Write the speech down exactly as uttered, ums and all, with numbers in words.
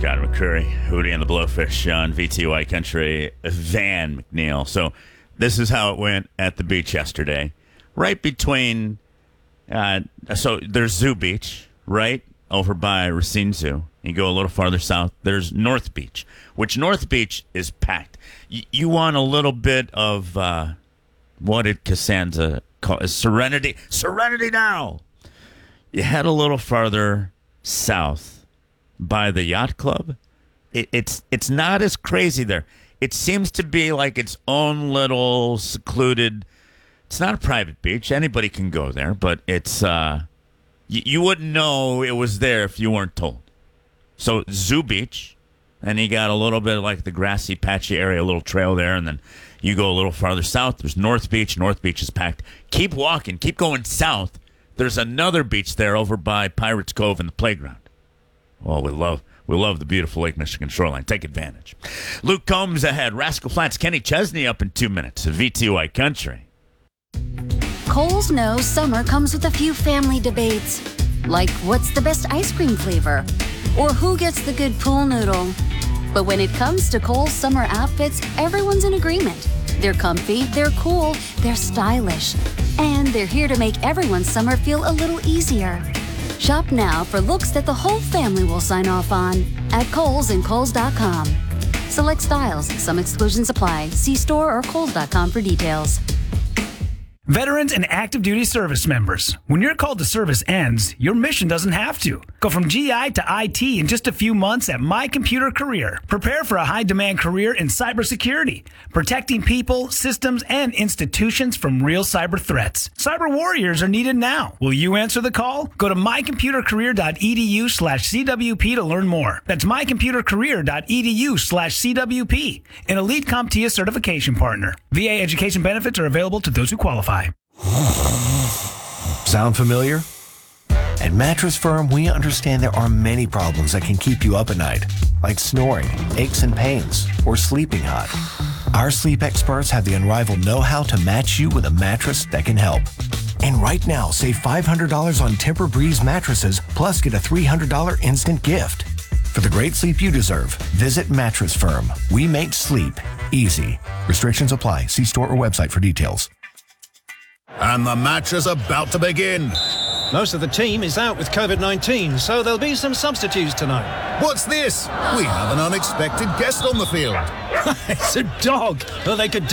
Scott McCurry, Hootie and the Blowfish on V T Y Country, Van McNeil. So this is how it went at the beach yesterday. Right between, uh, so there's Zoo Beach, right over by Racine Zoo. You go a little farther south, there's North Beach, which North Beach is packed. Y- you want a little bit of, uh, what did Costanza call it? Serenity. Serenity now! You head a little farther south by the yacht club. It, it's it's not as crazy there. It seems to be like its own little secluded. It's not a private beach. Anybody can go there, but it's uh, y- you wouldn't know it was there if you weren't told. So Zoo Beach, and you got a little bit of like the grassy, patchy area, a little trail there, and then you go a little farther south. There's North Beach. North Beach is packed. Keep walking. Keep going south. There's another beach there over by Pirates Cove and the playground. Well, we love we love the beautiful Lake Michigan shoreline. Take advantage. Luke Combs ahead. Rascal Flatts, Kenny Chesney up in two minutes. V T Y Country. Kohl's knows summer comes with a few family debates, like what's the best ice cream flavor, or who gets the good pool noodle. But when it comes to Kohl's summer outfits, everyone's in agreement. They're comfy, they're cool, they're stylish, and they're here to make everyone's summer feel a little easier. Shop now for looks that the whole family will sign off on at Kohl's and Kohl's dot com. Select styles. Some exclusions apply. See store or Kohl's dot com for details. Veterans and active duty service members, when your call to service ends, your mission doesn't have to. Go from G I to I T in just a few months at My Computer Career. Prepare for a high-demand career in cybersecurity, protecting people, systems, and institutions from real cyber threats. Cyber warriors are needed now. Will you answer the call? Go to mycomputercareer.edu slash CWP to learn more. That's mycomputercareer.edu slash CWP, an elite CompTIA certification partner. V A education benefits are available to those who qualify. Sound familiar? At Mattress Firm, we understand there are many problems that can keep you up at night, like snoring, aches and pains, or sleeping hot. Our sleep experts have the unrivaled know-how to match you with a mattress that can help. And right now, save five hundred dollars on Tempur-Breeze mattresses, plus get a three hundred dollars instant gift. For the great sleep you deserve, visit Mattress Firm. We make sleep easy. Restrictions apply. See store or website for details. And the match is about to begin. Most of the team is out with COVID nineteen, so there'll be some substitutes tonight. What's this? We have an unexpected guest on the field. It's a dog. Well, they could do